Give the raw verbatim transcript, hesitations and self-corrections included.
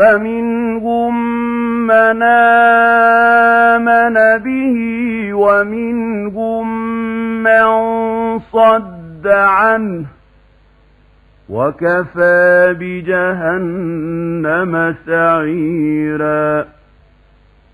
فمنهم من آمن به ومنهم من صد عنه وكفى بجهنم سعيرا.